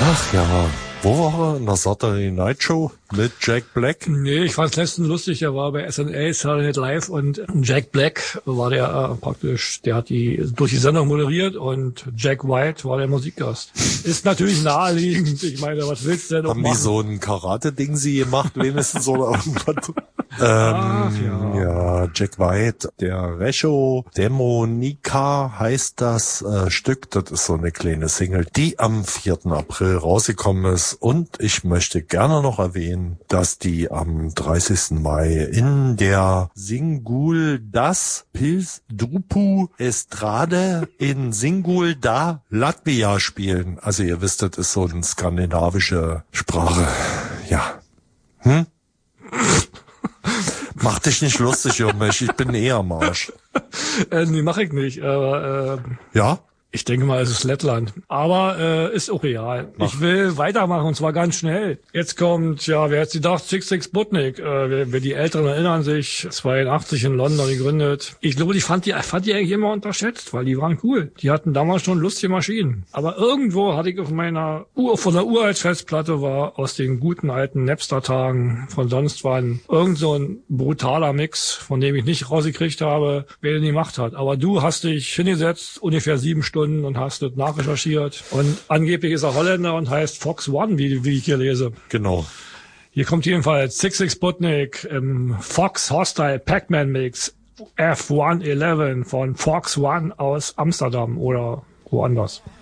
Ach ja, wo war er? In der Saturday Night Show mit Jack Black? Nee, ich fand's letztens lustig, er war bei SNL, Saturday Night Live, und Jack Black war der praktisch, der hat die durch die Sendung moderiert, und Jack White war der Musikgast. Ist natürlich naheliegend, ich meine, was willst du denn noch machen? Haben die so ein Karate-Ding sie gemacht, wenigstens oder irgendwas? Ja, Jack White, der Recho Demonica heißt das Stück, das ist so eine kleine Single, die am 4. April rausgekommen ist, und ich möchte gerne noch erwähnen, dass die am 30. Mai in der Singuldas Pils Drupu Estrade in Singulda, Latvia spielen. Also ihr wisst, das ist so eine skandinavische Sprache. Ja. Mach dich nicht lustig um mich, ich bin eher am Arsch. Nee, mach ich nicht, aber ja? Ich denke mal, es ist Lettland. Aber ist auch real. Ich will weitermachen, und zwar ganz schnell. Jetzt kommt, ja, wer hat sie gedacht? Six Sputnik. Wer die Älteren erinnern sich, 82 in London gegründet. Ich glaube, ich fand die eigentlich immer unterschätzt, weil die waren cool. Die hatten damals schon lustige Maschinen. Aber irgendwo hatte ich auf meiner von der Uralt-Festplatte war aus den guten alten Napster-Tagen von sonst wann irgend so ein brutaler Mix, von dem ich nicht rausgekriegt habe, wer den gemacht hat. Aber du hast dich hingesetzt, ungefähr 7 Stunden, und hast das nachrecherchiert. Und angeblich ist er Holländer und heißt Fox One, wie ich hier lese. Genau. Hier kommt jedenfalls Six Sputnik im Fox Hostile Pac-Man Mix F111 von Fox One aus Amsterdam oder woanders.